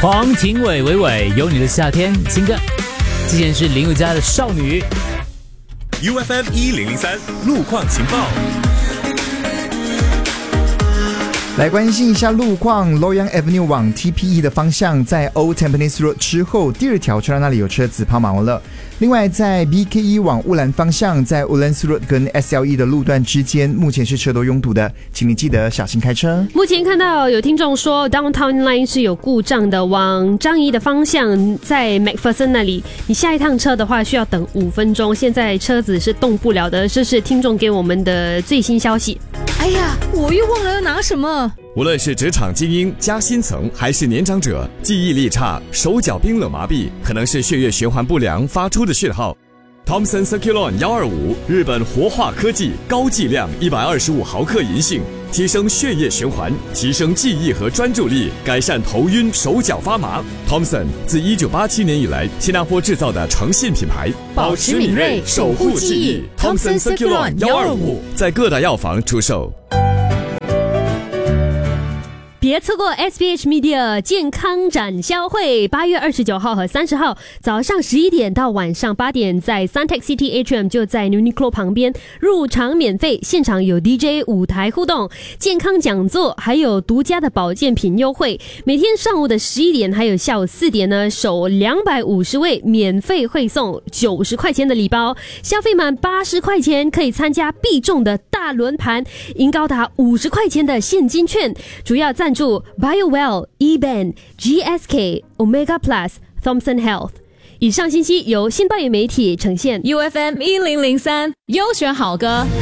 黄庭伟伟伟有你的夏天新歌，之前是林宥嘉的少女。 UFM 1003路况情报。 来关心一下路况 Loyang Avenue 往 TPE 的方向，在 Old Tampines Road 之后第二条车道那里有车子抛锚了。另外在 BKE 往乌兰方向，在 Woodlands Road 跟 SLE 的路段之间目前是车多拥堵的，请你记得小心开车。 目前看到有听众说 Downtown Line 是有故障的，往樟宜的方向在 MacPherson 那里，你下一趟车的话需要等5分钟，现在车子是动不了的，这是听众给我们的最新消息。 哎呀，我又忘了要拿什么。 无论是职场精英加薪层，还是年长者，记忆力差、手脚冰冷麻痹，可能是血液循环不良发出的讯号。Thomson Circulon 125，日本活化科技，高剂量125毫克银杏，提升血液循环，提升记忆和专注力，改善头晕、手脚发麻。Thomson 自1987年以来，新加坡制造的诚信品牌， 保持敏锐，守护记忆。Thomson Circulon 125 在各大药房出售。 别错过 SPH Media 健康展销会，8月29号和30号早上11点到晚上8点，在 Suntec City Atrium 就在 Uniqlo 旁边，入场免费，现场有 DJ 舞台互动、健康讲座，还有独家的保健品优惠。每天上午的11点还有下午4点呢，首250位免费会送90块钱的礼包，消费满80块钱可以参加必中的大轮盘，赢高达50块钱的现金券。主要赞助 BioWell、eBand、GSK、Omega Plus、Thomson Health。以上信息由新报业媒体呈现。 UFM 1003优选好歌。